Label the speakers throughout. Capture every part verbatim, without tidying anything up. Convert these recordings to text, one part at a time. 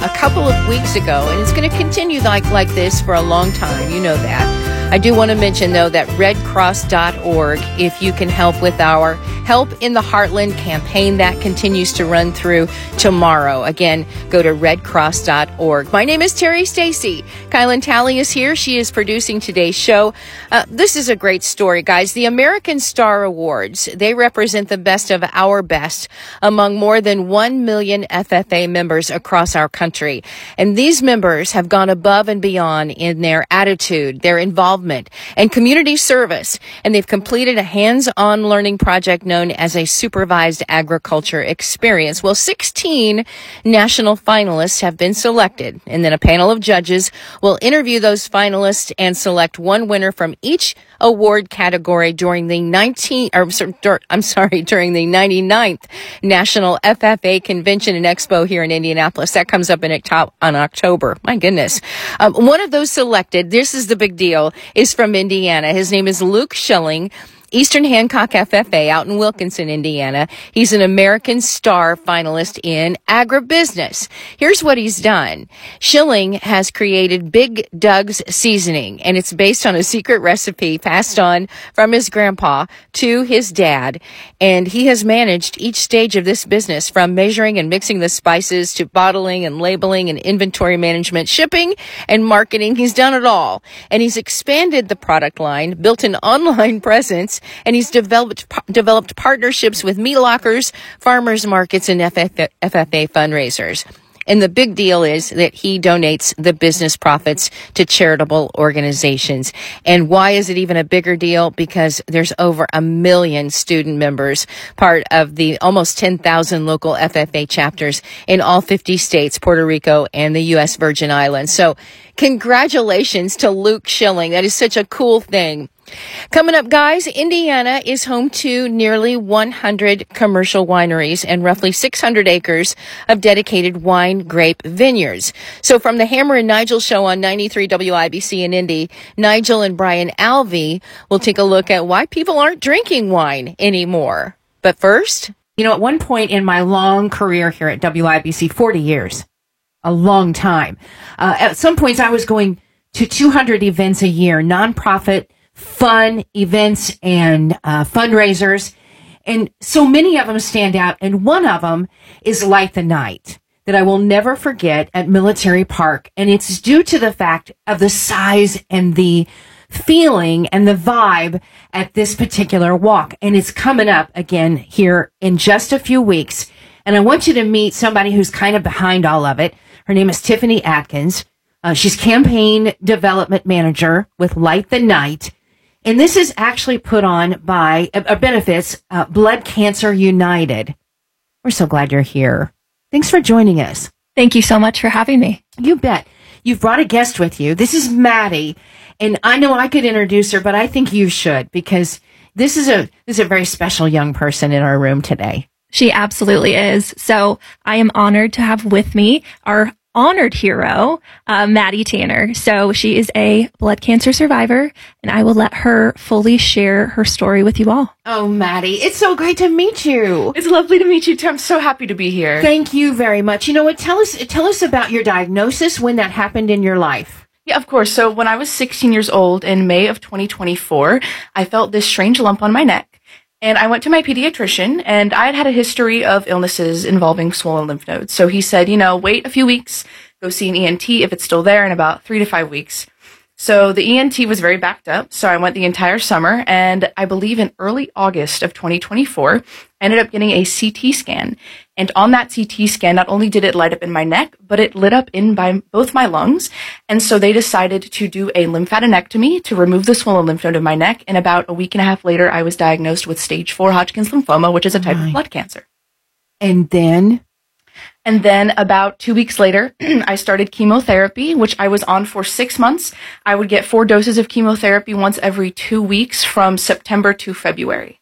Speaker 1: a couple of weeks ago, and it's going to continue like, like this for a long time. You know that. I do want to mention, though, that red cross dot org, if you can help with our Help in the Heartland campaign, that continues to run through tomorrow. Again, go to red cross dot org. My name is Terry Stacy. Kylan Talley is here. She is producing today's show. Uh, this is a great story, guys. The American Star Awards, they represent the best of our best among more than one million F F A members across our country. And these members have gone above and beyond in their attitude, their involvement, and community service, and they've completed a hands-on learning project known as a supervised agriculture experience. Well, sixteen national finalists have been selected, and then a panel of judges will interview those finalists and select one winner from each award category during the nineteen or I'm sorry, during the ninety-ninth National F F A Convention and Expo here in Indianapolis. That comes up in on October. My goodness. Um, one of those selected, this is the big deal, is from Indiana. His name is Luke Schilling, Eastern Hancock F F A out in Wilkinson, Indiana. He's an American Star finalist in agribusiness. Here's what he's done. Schilling has created Big Doug's Seasoning, and it's based on a secret recipe passed on from his grandpa to his dad. And he has managed each stage of this business, from measuring and mixing the spices to bottling and labeling and inventory management, shipping and marketing. He's done it all. And he's expanded the product line, built an online presence, and he's developed developed partnerships with meat lockers, farmers markets, and F F A fundraisers. And the big deal is that he donates the business profits to charitable organizations. And why is it even a bigger deal? Because there's over a million student members, part of the almost ten thousand local F F A chapters in all fifty states, Puerto Rico, and the U S Virgin Islands. So congratulations to Luke Schilling. That is such a cool thing. Coming up, guys, Indiana is home to nearly one hundred commercial wineries and roughly six hundred acres of dedicated wine grape vineyards. So from the Hammer and Nigel show on ninety-three W I B C in Indy, Nigel and Brian Alvey will take a look at why people aren't drinking wine anymore. But first, you know, at one point in my long career here at W I B C, forty years, a long time, uh, at some points I was going to two hundred events a year, nonprofit fun events and uh, fundraisers. And so many of them stand out. And one of them is Light the Night that I will never forget at Military Park. And it's due to the fact of the size and the feeling and the vibe at this particular walk. And it's coming up again here in just a few weeks. And I want you to meet somebody who's kind of behind all of it. Her name is Tiffany Atkins. Uh, she's campaign development manager with Light the Night. And this is actually put on by, uh, benefits, uh, Blood Cancer United. We're so glad you're here. Thanks for joining us.
Speaker 2: Thank you so much for having me.
Speaker 1: You bet. You've brought a guest with you. This is Maddie. And I know I could introduce her, but I think you should, because this is a, this is a very special young person in our room today.
Speaker 2: She absolutely is. So I am honored to have with me our honored hero, uh, Maddie Tanner. So she is a blood cancer survivor, and I will let her fully share her story with you all.
Speaker 1: Oh, Maddie, it's so great to meet you.
Speaker 3: It's lovely to meet you too. I'm so happy to be here.
Speaker 1: Thank you very much. You know what? Tell us, tell us about your diagnosis, when that happened in your life.
Speaker 3: Yeah, of course. So when I was sixteen years old in May of twenty twenty-four, I felt this strange lump on my neck. And I went to my pediatrician, and I had had a history of illnesses involving swollen lymph nodes. So he said, you know, wait a few weeks, go see an E N T if it's still there in about three to five weeks. So the E N T was very backed up. So I went the entire summer, and I believe in early August of twenty twenty-four, I ended up getting a C T scan. And on that C T scan, not only did it light up in my neck, but it lit up in by both my lungs. And so they decided to do a lymphadenectomy to remove the swollen lymph node in my neck. And about a week and a half later, I was diagnosed with stage four Hodgkin's lymphoma, which is a type
Speaker 1: Right.
Speaker 3: of blood cancer.
Speaker 1: And then?
Speaker 3: And then about two weeks later, I started chemotherapy, which I was on for six months. I would get four doses of chemotherapy once every two weeks from September to February.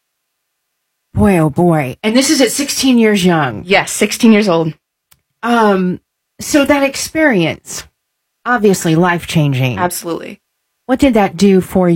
Speaker 1: Boy, oh boy. And this is at sixteen years young.
Speaker 3: Yes, sixteen years old.
Speaker 1: Um, so that experience, obviously life-changing.
Speaker 3: Absolutely.
Speaker 1: What did that do for you?